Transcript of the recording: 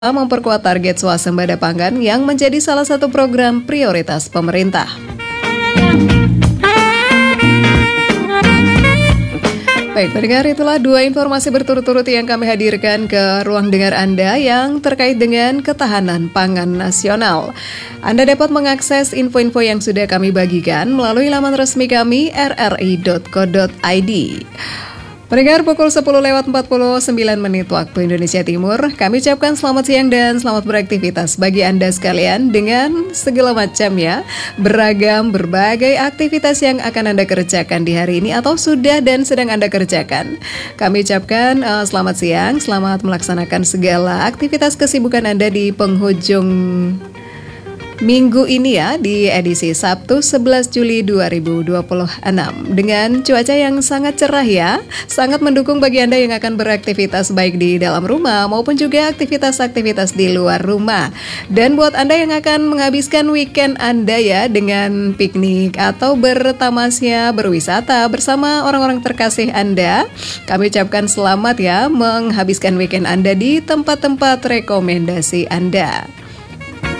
memperkuat target swasembada pangan yang menjadi salah satu program prioritas pemerintah. Baik, pendengar, itulah dua informasi berturut-turut yang kami hadirkan ke ruang dengar Anda yang terkait dengan ketahanan pangan nasional. Anda dapat mengakses info-info yang sudah kami bagikan melalui laman resmi kami rri.co.id. Pendengar, pukul 10:49 waktu Indonesia Timur, kami ucapkan selamat siang dan selamat beraktivitas bagi Anda sekalian dengan segala macam beragam berbagai aktivitas yang akan Anda kerjakan di hari ini atau sudah dan sedang Anda kerjakan. Kami ucapkan selamat siang, selamat melaksanakan segala aktivitas kesibukan Anda di penghujung minggu ini di edisi Sabtu 11 Juli 2026 dengan cuaca yang sangat cerah sangat mendukung bagi Anda yang akan beraktivitas baik di dalam rumah maupun juga aktivitas-aktivitas di luar rumah. Dan buat Anda yang akan menghabiskan weekend Anda dengan piknik atau bertamasya berwisata bersama orang-orang terkasih Anda, kami ucapkan selamat menghabiskan weekend Anda di tempat-tempat rekomendasi Anda.